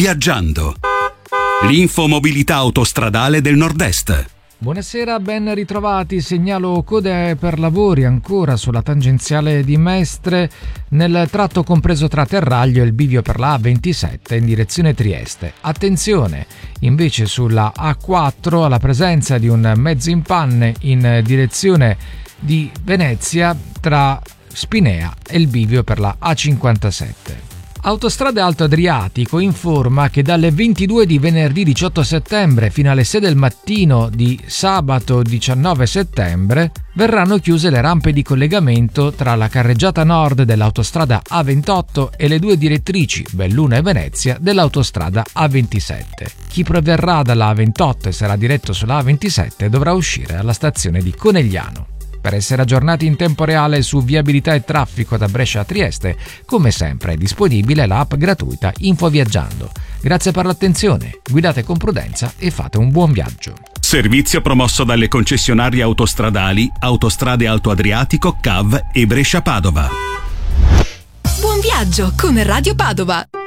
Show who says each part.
Speaker 1: Viaggiando. L'infomobilità autostradale del Nord-Est.
Speaker 2: Buonasera, ben ritrovati. Segnalo code per lavori ancora sulla tangenziale di Mestre nel tratto compreso tra Terraglio e il bivio per la A27 in direzione Trieste. Attenzione invece sulla A4 alla presenza di un mezzo in panne in direzione di Venezia tra Spinea e il bivio per la A57. Autostrade Alto Adriatico informa che dalle 22 di venerdì 18 settembre fino alle 6 del mattino di sabato 19 settembre verranno chiuse le rampe di collegamento tra la carreggiata nord dell'autostrada A28 e le due direttrici Belluno e Venezia dell'autostrada A27. Chi proverrà dalla A28 e sarà diretto sulla A27 dovrà uscire alla stazione di Conegliano. Per essere aggiornati in tempo reale su viabilità e traffico da Brescia a Trieste, come sempre è disponibile l'app gratuita Infoviaggiando. Grazie per l'attenzione, guidate con prudenza e fate un buon viaggio.
Speaker 1: Servizio promosso dalle concessionarie autostradali Autostrade Alto Adriatico, CAV e Brescia Padova.
Speaker 3: Buon viaggio con Radio Padova!